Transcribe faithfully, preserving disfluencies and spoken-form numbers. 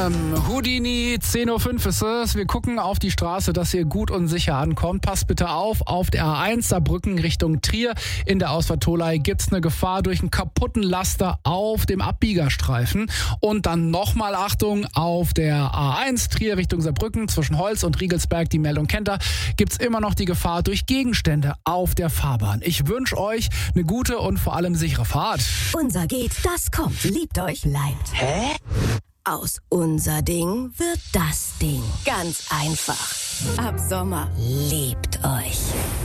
Ähm, Houdini, zehn Uhr fünf ist es. Wir gucken auf die Straße, dass ihr gut und sicher ankommt. Passt bitte auf, auf der A eins Saarbrücken Richtung Trier. In der Ausfahrt Tholey gibt es eine Gefahr durch einen kaputten Laster auf dem Abbiegerstreifen. Und dann nochmal Achtung, auf der A eins Trier Richtung Saarbrücken zwischen Holz und Riegelsberg, die Meldung kennt ihr, gibt es immer noch die Gefahr durch Gegenstände auf der Fahrbahn. Ich wünsche euch eine gute und vor allem sichere Fahrt. Unser geht, das kommt. Liebt euch, leibt. Hä? Aus unser Ding wird das Ding. Ganz einfach. Ab Sommer lebt euch.